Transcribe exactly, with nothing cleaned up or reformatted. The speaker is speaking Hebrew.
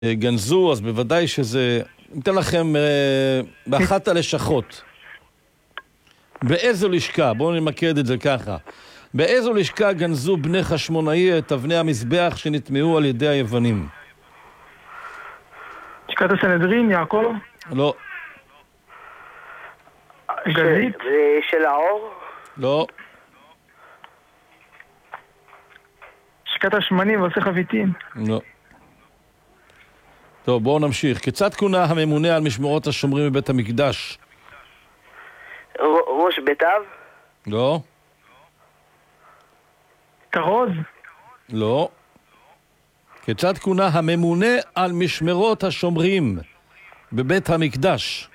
גנזו, אז בוודאי שזה... ניתן לכם אה, באחת הלשכות. באיזו לשכה, בואו נמקד את זה ככה. באיזו לשכה גנזו בני חשמונאי את אבני המזבח שנטמעו על ידי היוונים? לשכת הסנהדרין, יעקב? לא. גלית? זה של האור? לא. לשכת השמנים ועושה חביתים? לא. טוב, בואו נמשיך. כיצד כונה הממונה על משמרות השומרים בבית המקדש? ר- ראש בית אב? לא. כרוז? לא. כיצד כונה הממונה על משמרות השומרים בבית המקדש?